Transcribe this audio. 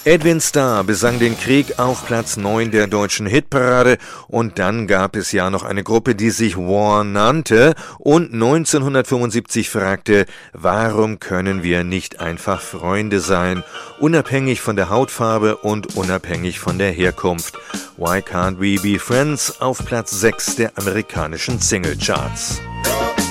Edwin Starr besang den Krieg auf Platz 9 der deutschen Hitparade und dann gab es ja noch eine Gruppe, die sich War nannte und 1975 fragte, warum können wir nicht einfach Freunde sein, unabhängig von der Hautfarbe und unabhängig von der Herkunft. Why Can't We Be Friends auf Platz 6 der amerikanischen Singlecharts.